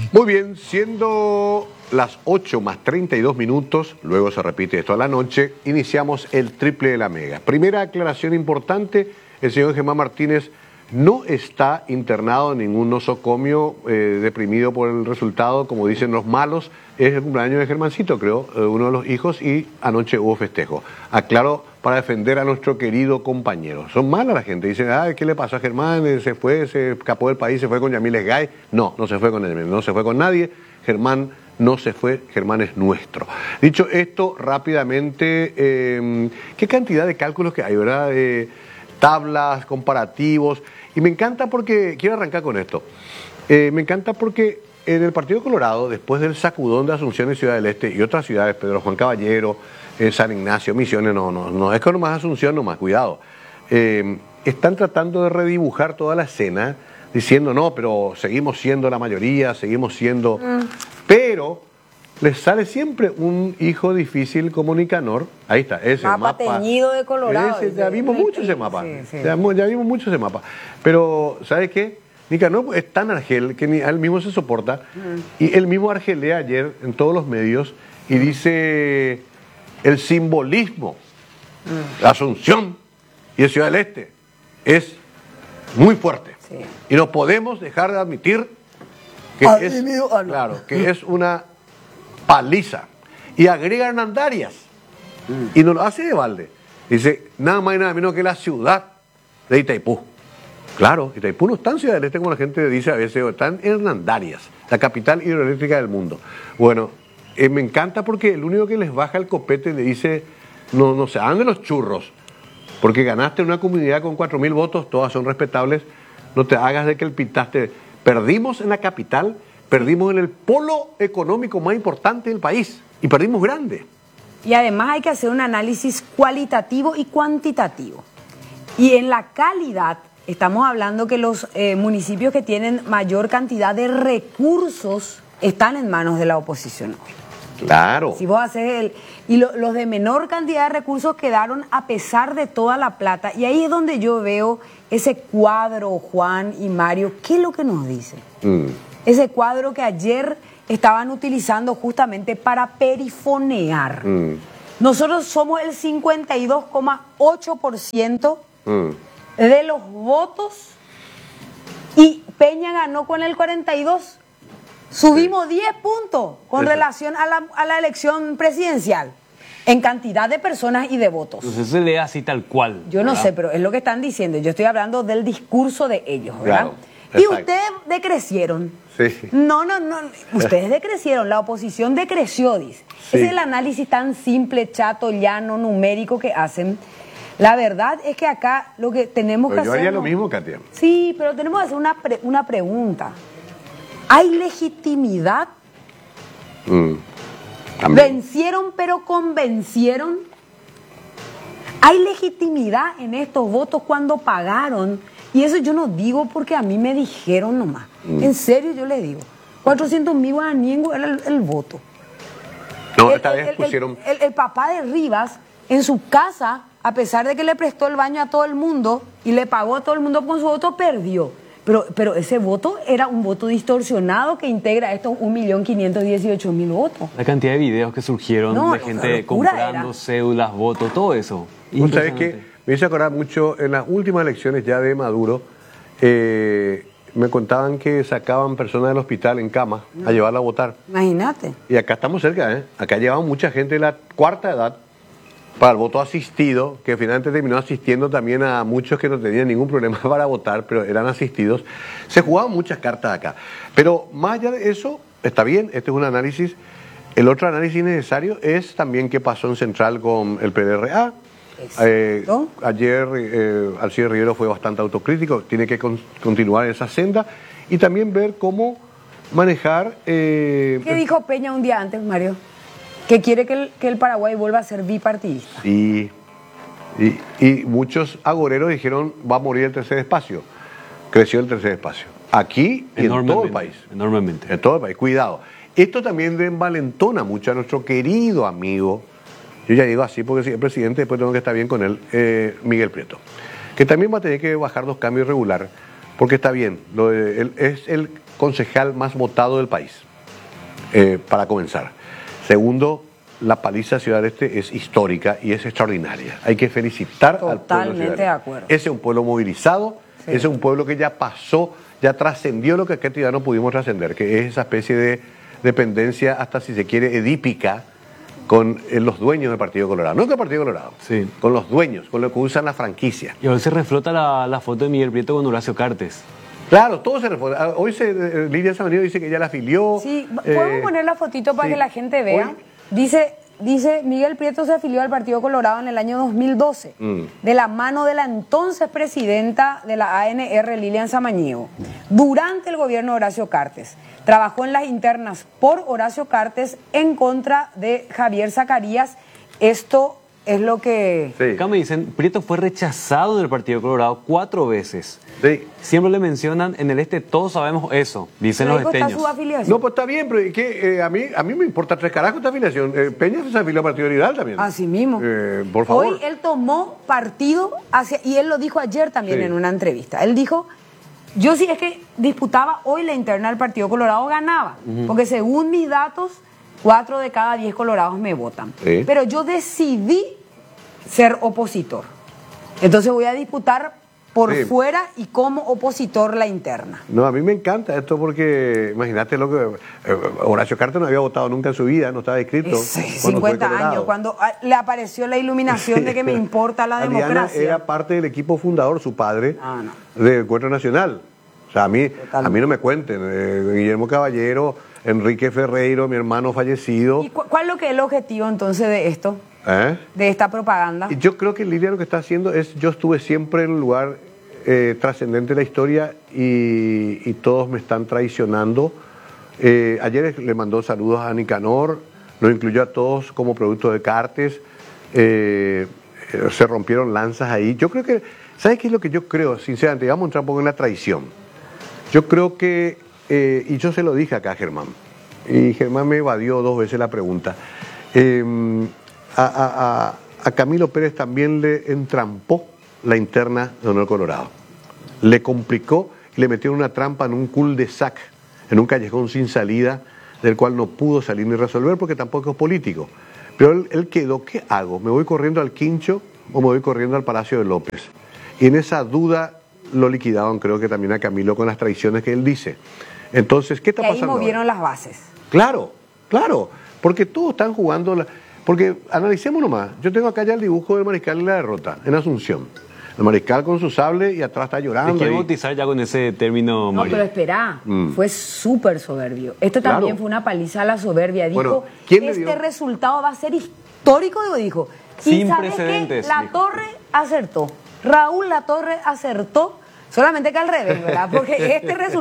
Muy bien, siendo las 8 más 32 minutos, luego se repite esto a la noche, iniciamos el triple de la mega. Primera aclaración importante, el señor Germán Martínez no está internado en ningún nosocomio deprimido por el resultado, como dicen los malos, es el cumpleaños de Germancito, creo, uno de los hijos, y anoche hubo festejo. Aclaro para defender a nuestro querido compañero. Son malas la gente, dicen, ¿qué le pasó a Germán? Se fue, se escapó del país, se fue con Yamil Esgay. No, no se fue con él, no se fue con nadie. Germán no se fue, Germán es nuestro. Dicho esto, rápidamente, ¿qué cantidad de cálculos que hay, verdad? Tablas, comparativos, y me encanta porque, quiero arrancar con esto, me encanta porque en el Partido Colorado, después del sacudón de Asunción y Ciudad del Este y otras ciudades, Pedro Juan Caballero, San Ignacio, Misiones, no es que nomás Asunción, nomás, cuidado, están tratando de redibujar toda la escena, diciendo, no, pero seguimos siendo la mayoría, seguimos siendo, pero les sale siempre un hijo difícil como Nicanor. Ahí está, ese mapa teñido de Colorado. Ya vimos mucho ese mapa. Sí. Ya vimos mucho ese mapa. Pero, ¿sabes qué? Nicanor es tan argel que ni a él mismo se soporta. Y él mismo argelea ayer en todos los medios y dice el simbolismo, la Asunción y el Ciudad del Este es muy fuerte. Sí. Y no podemos dejar de admitir que que es una paliza, y agrega Hernandarias, y no lo hace de balde. Dice, nada más y nada menos que la ciudad de Itaipú. Claro, Itaipú no está en Ciudad del Este como la gente dice a veces, está en Hernandarias, la capital hidroeléctrica del mundo. Bueno, me encanta porque el único que les baja el copete le dice, no se hagan de los churros, porque ganaste una comunidad con 4.000 votos, todas son respetables, no te hagas de que el pitaste. Perdimos en la capital, perdimos en el polo económico más importante del país y perdimos grande. Y además hay que hacer un análisis cualitativo y cuantitativo. Y en la calidad, estamos hablando que los municipios que tienen mayor cantidad de recursos están en manos de la oposición hoy. Claro. Si vos haces los de menor cantidad de recursos quedaron a pesar de toda la plata. Y ahí es donde yo veo ese cuadro, Juan y Mario, ¿qué es lo que nos dice? Ese cuadro que ayer estaban utilizando justamente para perifonear. Nosotros somos el 52,8% de los votos y Peña ganó con el 42%. Subimos 10 puntos con relación a la elección presidencial en cantidad de personas y de votos. Entonces se lee así tal cual. Yo no sé, pero es lo que están diciendo. Yo estoy hablando del discurso de ellos, ¿verdad? Claro, y ustedes decrecieron. Sí. No. Ustedes decrecieron, la oposición decreció, dice. Sí. Ese es el análisis tan simple, chato, llano, numérico que hacen. La verdad es que acá lo que tenemos que hacer... Yo haría lo mismo, Katia. Sí, pero tenemos que hacer una pregunta. ¿Hay legitimidad? ¿Vencieron pero convencieron? ¿Hay legitimidad en estos votos cuando pagaron? Y eso yo no digo porque a mí me dijeron nomás. En serio yo le digo. 400.000 guaraníes era el voto. No, esta vez pusieron... El papá de Rivas, en su casa, a pesar de que le prestó el baño a todo el mundo y le pagó a todo el mundo con su voto, perdió. Pero ese voto era un voto distorsionado que integra estos 1.518.000 votos. La cantidad de videos que surgieron de gente comprando cédulas, votos, todo eso. ¿Sabes qué? Me hizo acordar mucho en las últimas elecciones ya de Maduro. Me contaban que sacaban personas del hospital en cama a llevarla a votar. Imagínate. Y acá estamos cerca, ¿eh? Acá llevaban mucha gente de la cuarta edad para el voto asistido, que finalmente terminó asistiendo también a muchos que no tenían ningún problema para votar, pero eran asistidos. Se jugaban muchas cartas acá. Pero más allá de eso, está bien, este es un análisis. El otro análisis necesario es también qué pasó en Central con el PDRA. Ayer Alcides Rivero fue bastante autocrítico, tiene que continuar esa senda y también ver cómo manejar... ¿Qué dijo Peña un día antes, Mario? Que quiere que el Paraguay vuelva a ser bipartidista. Y muchos agoreros dijeron, va a morir el tercer espacio. Creció el tercer espacio. Aquí y en todo el país. Enormemente. En todo el país. Cuidado. Esto también envalentona mucho a nuestro querido amigo, yo ya digo así porque si es presidente, después tengo que estar bien con él, Miguel Prieto, que también va a tener que bajar 2 cambios regular, porque está bien, él es el concejal más votado del país, para comenzar. Segundo, la paliza Ciudad del Este es histórica y es extraordinaria. Hay que felicitar al pueblo de Ciudad del Este. Totalmente de acuerdo. Ese es un pueblo movilizado, sí. Ese es un pueblo que ya pasó, ya trascendió lo que aquel día no pudimos trascender, que es esa especie de dependencia, hasta si se quiere, edípica, con los dueños del Partido Colorado. No con el Partido Colorado, sí. Con los dueños, con los que usan la franquicia. Y hoy se reflota la foto de Miguel Prieto con Horacio Cartes. Claro, todo se reflota. Hoy Lidia Samaniego dice que ella la afilió. Sí, podemos poner la fotito para que la gente vea. Hoy, Dice, Miguel Prieto se afilió al Partido Colorado en el año 2012, de la mano de la entonces presidenta de la ANR, Lilian Samaniego, durante el gobierno de Horacio Cartes. Trabajó en las internas por Horacio Cartes en contra de Javier Zacarías. Esto es lo que... Sí. Acá me dicen, Prieto fue rechazado del Partido Colorado 4 veces. Sí. Siempre le mencionan, en el este todos sabemos eso, dicen los esteños. Está su afiliación. No, pues está bien, pero que, a mí me importa 3 carajos esta afiliación. Peña se afilió al Partido Liberal también. Así mismo. Por favor. Hoy él tomó partido hacia, y él lo dijo ayer también en una entrevista. Él dijo, yo si es que disputaba hoy la interna del Partido Colorado ganaba, porque según mis datos, 4 de cada 10 colorados me votan. Sí. Pero yo decidí ser opositor. Entonces voy a disputar por fuera y como opositor la interna. No, a mí me encanta esto porque, imagínate lo que... Horacio Cartes no había votado nunca en su vida, no estaba inscrito. 50 años, cuando le apareció la iluminación de que me importa la democracia. Era parte del equipo fundador, su padre, del Encuentro Nacional. O sea, a mí no me cuenten. Guillermo Caballero, Enrique Ferreiro, mi hermano fallecido. ¿Y cuál es lo que es el objetivo entonces de esto? De esta propaganda. Yo creo que Lidia lo que está haciendo es, yo estuve siempre en un lugar trascendente de la historia y todos me están traicionando. Ayer le mandó saludos a Nicanor, nos incluyó a todos como producto de Cartes, se rompieron lanzas ahí. Yo creo que, ¿sabes qué es lo que yo creo? Sinceramente, vamos a entrar un poco en la traición. Yo creo que, y yo se lo dije acá a Germán, y Germán me evadió 2 veces la pregunta. A Camilo Pérez también le entrampó la interna de Honor Colorado. Le complicó y le metió una trampa en un cul-de-sac, en un callejón sin salida, del cual no pudo salir ni resolver porque tampoco es político. Pero él quedó, ¿qué hago? ¿Me voy corriendo al Quincho o me voy corriendo al Palacio de López? Y en esa duda lo liquidaban, creo que también a Camilo, con las traiciones que él dice. Entonces, ¿qué está pasando? Y ahí movieron las bases. Claro, porque todos están jugando... Porque analicemos nomás, yo tengo acá ya el dibujo del Mariscal y la derrota, en Asunción. El Mariscal con su sable y atrás está llorando. Te quiero bautizar ya con ese término, Mario. No, pero espera, fue súper soberbio. Esto también fue una paliza a la soberbia. Dijo, este resultado va a ser histórico, dijo. Sin ¿sabes precedentes. qué? La Torre acertó. Raúl La Torre acertó, solamente que al revés, ¿verdad? Porque este resultado...